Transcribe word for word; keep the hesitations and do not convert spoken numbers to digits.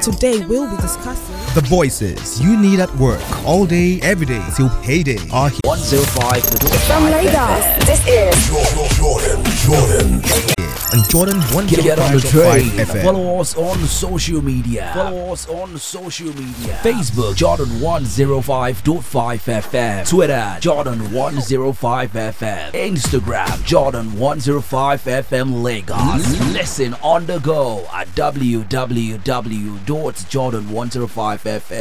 Today we'll be discussing the voices you need at work all day, every day till payday are here. one oh five From Lagos, this is Jordan, Jordan, Jordan. And Jordan one Get, oh get on five the point five train. F M. Follow us on social media. Follow us on social media. Facebook Jordan one oh five point five F M. Twitter Jordan one oh five F M. Instagram Jordan one oh five F M Lagos. Listen on the go at w w w dot jordan one oh five f m.